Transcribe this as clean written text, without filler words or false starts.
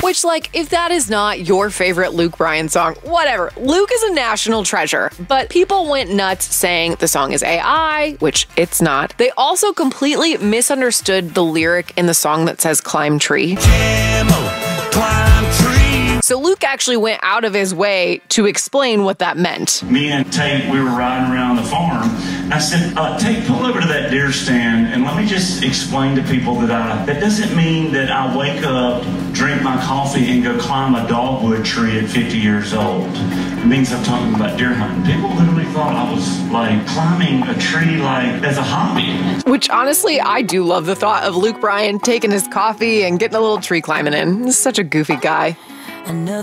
Which, like, if that is not your favorite Luke Bryan song, whatever. Luke is a national treasure, but people went nuts saying the song is AI, which it's not. They also completely misunderstood the lyric in the song that says climb tree. Climb tree. So Luke actually went out of his way to explain what that meant. Me and Tate, we were riding around the farm. I said, Tate, pull over to that deer stand and let me just explain to people that doesn't mean that I wake up, drink my coffee, and go climb a dogwood tree at 50 years old. It means I'm talking about deer hunting. People literally thought I was like climbing a tree like as a hobby. Which honestly, I do love the thought of Luke Bryan taking his coffee and getting a little tree climbing in. He's such a goofy guy.